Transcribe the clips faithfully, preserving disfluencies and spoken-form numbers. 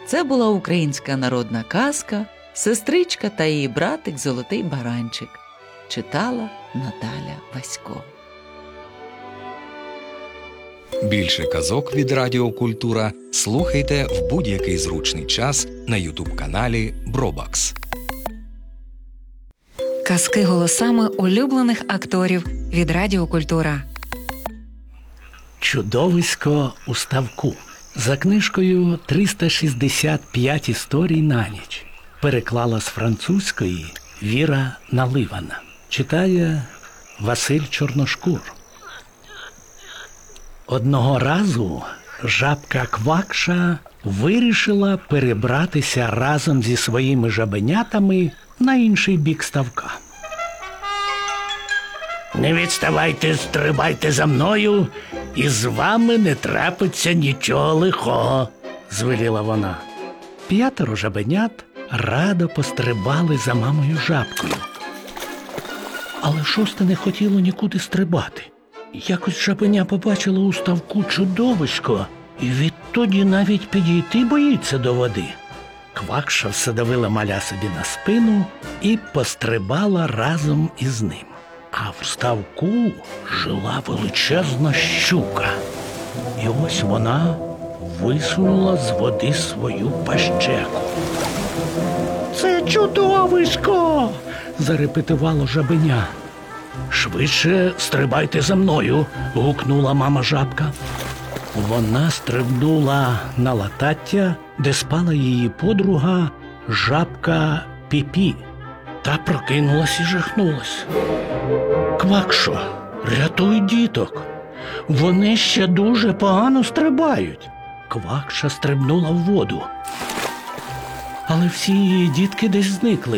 Це була українська народна казка «Сестричка та її братик Золотий баранчик». Читала Наталя Васько. Більше казок від Радіо Культура слухайте в будь-який зручний час на ютуб-каналі Бробакс. Казки голосами улюблених акторів від Радіо Культура. Чудовисько у ставку. За книжкою триста шістдесят п'ять історій на ніч. Переклала з французької Віра Наливана. Читає Василь Чорношкур. Одного разу жабка Квакша вирішила перебратися разом зі своїми жабенятами на інший бік ставка. «Не відставайте, стрибайте за мною, і з вами не трапиться нічого лихого», – звеліла вона. П'ятеро жабенят радо пострибали за мамою жабкою. Але шосте не хотіло нікуди стрибати. Якось жабеня побачила у ставку чудовисько, і відтоді навіть підійти боїться до води. Квакша всадовила маля собі на спину і пострибала разом із ним. А в ставку жила величезна щука. І ось вона висунула з води свою пащеку. «Це чудовисько!» – зарепетувало жабеня. «Швидше стрибайте за мною!» – гукнула мама жабка. Вона стрибнула на латаття, де спала її подруга жабка Піпі, та прокинулась і жахнулась. «Квакшо, рятуй діток! Вони ще дуже погано стрибають!» Квакша стрибнула в воду. Але всі її дітки десь зникли.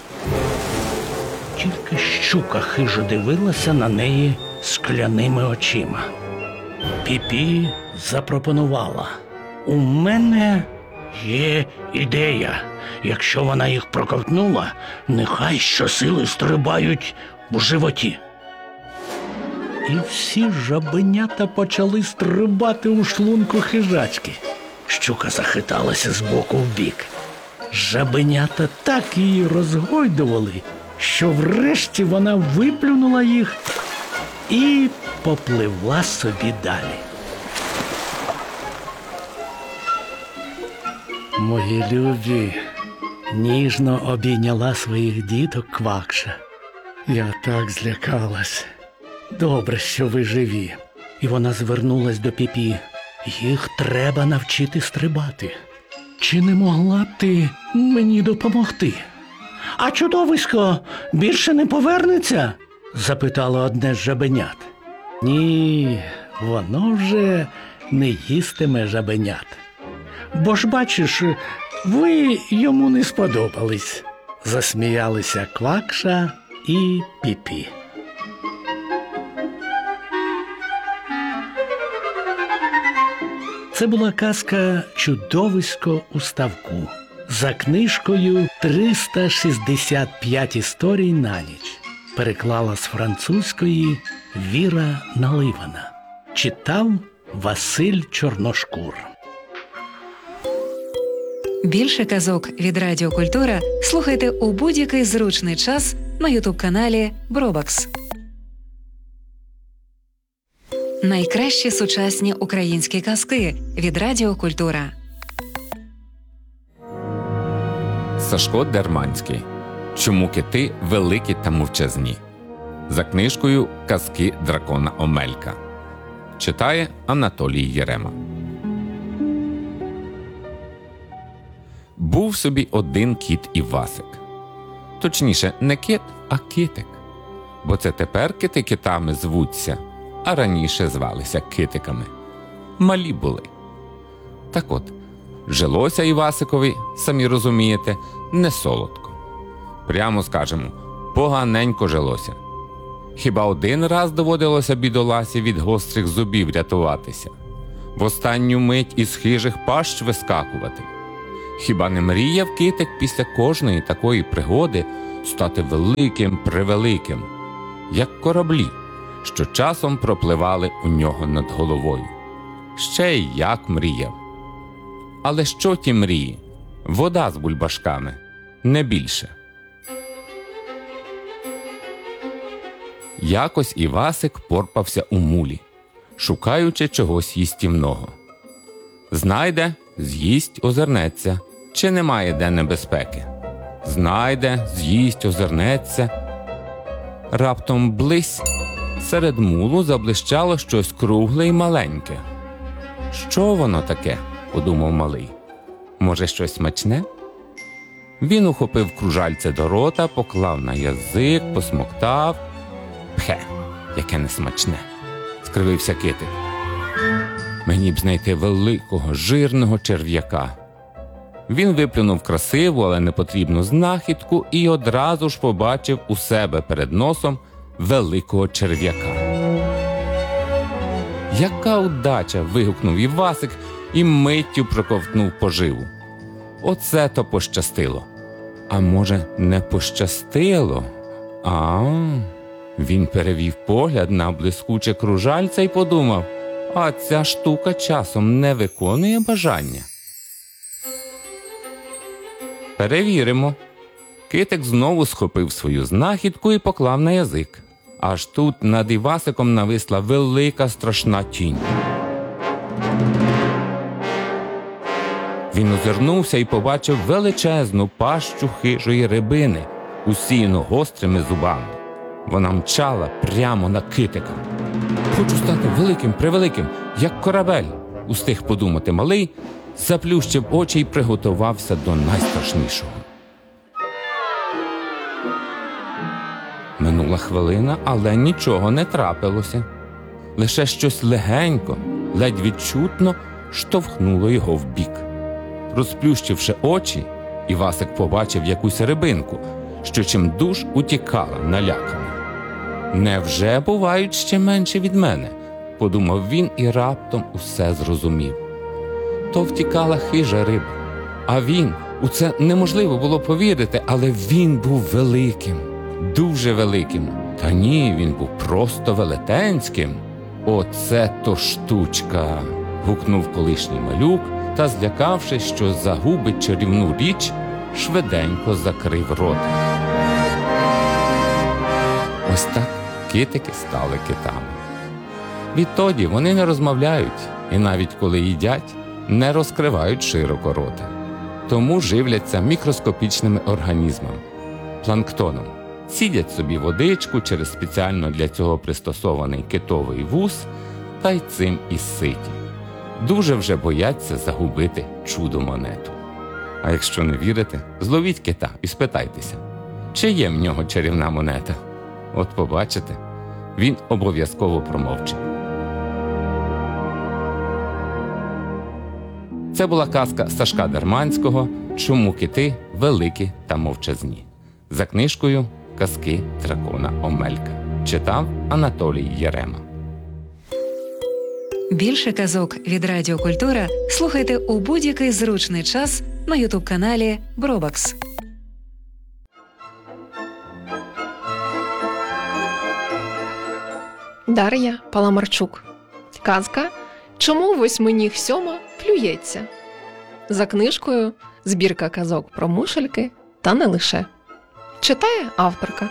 Тільки щука хижо дивилася на неї скляними очима. Піпі запропонувала: «У мене є ідея. Якщо вона їх проковтнула, нехай щосили стрибають в животі». І всі жабенята почали стрибати у шлунку хижачки. Щука захиталася з боку в бік. Жабенята так її розгойдували, що врешті вона виплюнула їх і попливла собі далі. «Мої любі», – ніжно обійняла своїх діток Квакша. «Я так злякалась. Добре, що ви живі». І вона звернулась до Піпі. «Їх треба навчити стрибати. Чи не могла б ти мені допомогти?» «А чудовисько більше не повернеться?» – запитало одне з жабенят. «Ні, воно вже не їстиме жабенят. Бо ж, бачиш, ви йому не сподобались», – засміялися Квакша і Піпі. Це була казка «Чудовисько у ставку» за книжкою триста шістдесят п'ять історій на ніч. Переклала з французької Віра Наливана. Читав Василь Чорношкур. Більше казок від Радіо Культура слухайте у будь-який зручний час на ютуб-каналі Бробакс. Найкращі сучасні українські казки від Радіо Культура. Сашко Дерманський. Чому кити великі та мовчазні? За книжкою «Казки дракона Омелька». Читає Анатолій Єрема. Був собі один кіт Івасик. Точніше, не кит, а китик. Бо це тепер кити китами звуться, а раніше звалися китиками. Малі були. Так от, жилося Івасикові, самі розумієте, не солодко. Прямо скажемо, поганенько жилося. Хіба один раз доводилося бідоласі від гострих зубів рятуватися? В останню мить із хижих пащ вискакувати? Хіба не мріяв китик після кожної такої пригоди стати великим-превеликим, як кораблі, що часом пропливали у нього над головою? Ще й як мріяв. Але що ті мрії? Вода з бульбашками, не більше. Якось Івасик порпався у мулі, шукаючи чогось їстівного. Знайде – з'їсть, озирнеться, чи немає де небезпеки. Знайде, з'їсть, озирнеться. Раптом близь, серед мулу заблищало щось кругле й маленьке. «Що воно таке?» – подумав малий. «Може, щось смачне?» Він ухопив кружальце до рота, поклав на язик, посмоктав. «Пхе, яке несмачне!» – скривився китик. «Мені б знайти великого, жирного черв'яка». Він виплюнув красиву, але непотрібну знахідку і одразу ж побачив у себе перед носом великого черв'яка. «Яка удача!» – вигукнув Івасик і миттю проковтнув поживу. Оце то пощастило. А може, не пощастило? А, він перевів погляд на блискуче кружальце і подумав, а ця штука часом не виконує бажання. Перевіримо. Китик знову схопив свою знахідку і поклав на язик. Аж тут над Івасиком нависла велика страшна тінь. Він озирнувся і побачив величезну пащу хижої рибини, усіяну гострими зубами. Вона мчала прямо на китика. «Хочу стати великим-превеликим, як корабель», – устиг подумати малий, заплющив очі і приготувався до найстрашнішого. Минула хвилина, але нічого не трапилося. Лише щось легенько, ледь відчутно штовхнуло його вбік. Розплющивши очі, Івасик побачив якусь рибинку, що чимдуж утікала налякана. «Невже бувають ще менші від мене?» – подумав він і раптом усе зрозумів. То втікала хижа риба, а він, у це неможливо було повірити, але він був великим, дуже великим. Та ні, він був просто велетенським. «Оце то штучка!» – гукнув колишній малюк та, злякавшись, що загубить чарівну річ, швиденько закрив рота. Ось так китики стали китами. Відтоді вони не розмовляють і навіть коли їдять, не розкривають широко рота. Тому живляться мікроскопічними організмами – планктоном. Сідять собі водичку через спеціально для цього пристосований китовий вуз та й цим і ситі. Дуже вже бояться загубити чудо-монету. А якщо не вірите, зловіть кита і спитайтеся, чи є в нього чарівна монета. От побачите, він обов'язково промовчить. Це була казка Сашка Дерманського «Чому кити великі та мовчазні» за книжкою «Казки дракона Омелька». Читав Анатолій Ярема. Більше казок від Радіо Культура слухайте у будь-який зручний час на ютуб-каналі Бробакс. Дар'я Паламарчук. Казка «Чому восьминіг сьома плюється?» за книжкою «Збірка казок про мушельки» та не лише. Читає авторка.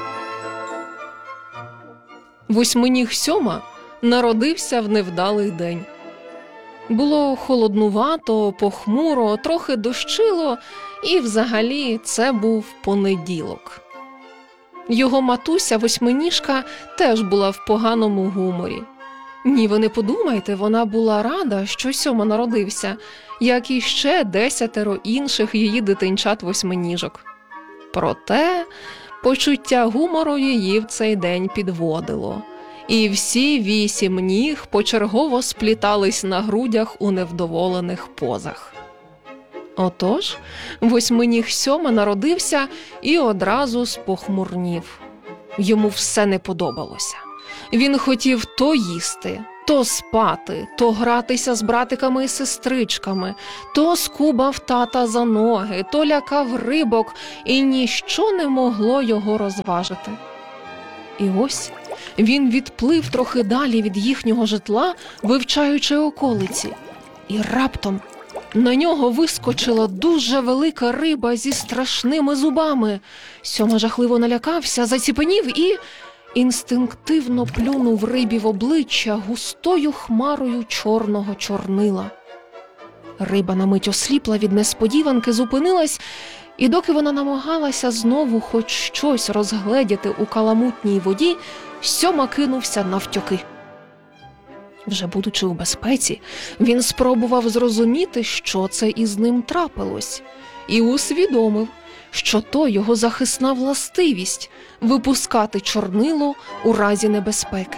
Восьминіг сьома народився в невдалий день. Було холоднувато, похмуро, трохи дощило, і взагалі це був понеділок. Його матуся Восьминіжка теж була в поганому гуморі. Ні, ви не подумайте, вона була рада, що сьома народився, як і ще десятеро інших її дитинчат-восьминіжок. Проте почуття гумору її в цей день підводило. І всі вісім ніг почергово сплітались на грудях у невдоволених позах. Отож, восьминіг сьома народився і одразу спохмурнів. Йому все не подобалося. Він хотів то їсти, то спати, то гратися з братиками і сестричками, то скубав тата за ноги, то лякав рибок, і ніщо не могло його розважити. І ось він відплив трохи далі від їхнього житла, вивчаючи околиці. І раптом На нього вискочила дуже велика риба зі страшними зубами. Сьома жахливо налякався, заціпенів і інстинктивно плюнув рибі в обличчя густою хмарою чорного чорнила. Риба на мить осліпла від несподіванки, зупинилась, і доки вона намагалася знову хоч щось розгледіти у каламутній воді, Сьома кинувся навтьоки. Вже будучи у безпеці, він спробував зрозуміти, що це із ним трапилось, і усвідомив, що то його захисна властивість – випускати чорнило у разі небезпеки.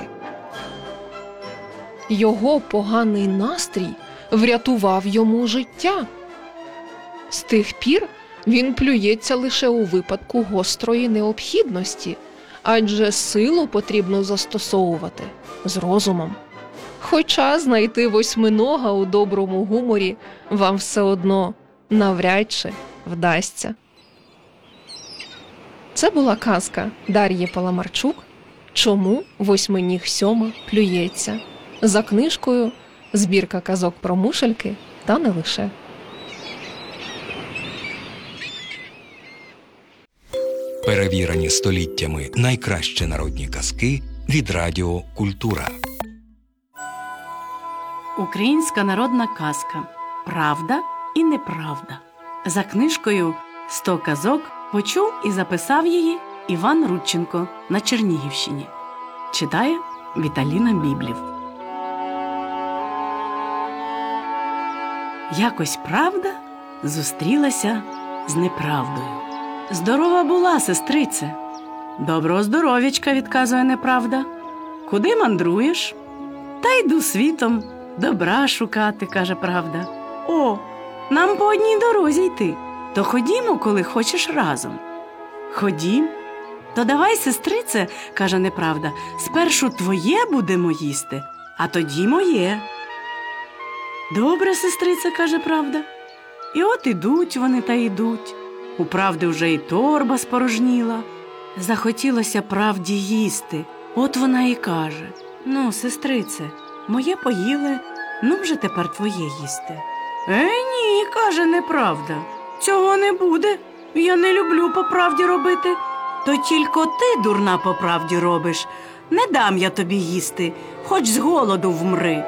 Його поганий настрій врятував йому життя. З тих пір він плюється лише у випадку гострої необхідності, адже силу потрібно застосовувати з розумом. Хоча знайти восьминога у доброму гуморі вам все одно навряд чи вдасться. Це була казка Дар'ї Паламарчук «Чому восьминіг Сьома плюється?» за книжкою «Збірка казок про мушельки» та не лише. Перевірені століттями найкращі народні казки від Радіо Культура. Українська народна казка «Правда і неправда». За книжкою «Сто казок» почув і записав її Іван Рудченко на Чернігівщині. Читає Віталіна Біблів. Якось правда зустрілася з неправдою. «Здорова була, сестрице». «Доброго здоров'ячка», – відказує неправда. «Куди мандруєш?» «Та йду світом добра шукати», – каже правда. «О, нам по одній дорозі йти. То ходімо, коли хочеш, разом». «Ходім». «То давай, сестрице», – каже неправда, «спершу твоє будемо їсти, а тоді моє». «Добре, сестрице», – каже правда. І от ідуть вони та йдуть. У правди вже й торба спорожніла. Захотілося правді їсти. От вона і каже: «Ну, сестрице, моє поїли, ну вже тепер твоє їсти». «Е, ні», – каже неправда, «цього не буде. Я не люблю по правді робити». «То тільки ти, дурна, по правді робиш. Не дам я тобі їсти, хоч з голоду вмри».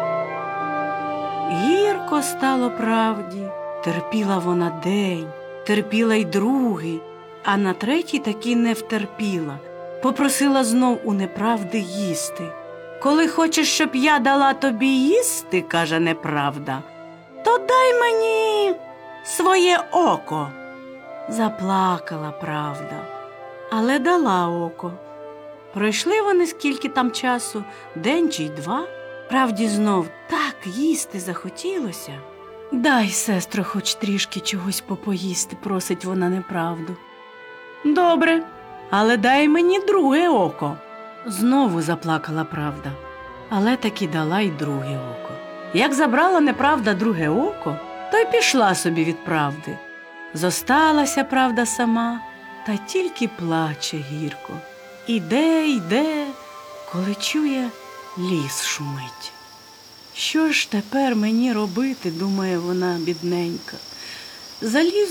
Гірко стало правді. Терпіла вона день, терпіла й другий, а на третій таки не втерпіла. Попросила знов у неправди їсти. «Коли хочеш, щоб я дала тобі їсти, – каже неправда, – то дай мені своє око». Заплакала правда, але дала око. Пройшли вони скільки там часу, день чи й два. Правді знов так їсти захотілося. «Дай, сестро, хоч трішки чогось попоїсти», – просить вона неправду. «Добре, але дай мені друге око». Знову заплакала правда, але таки дала й друге око. Як забрала неправда друге око, то й пішла собі від правди. Зосталася правда сама, та тільки плаче гірко. Іде, йде, коли чує, ліс шумить. «Що ж тепер мені робити?» – думає вона, бідненька. «Залізу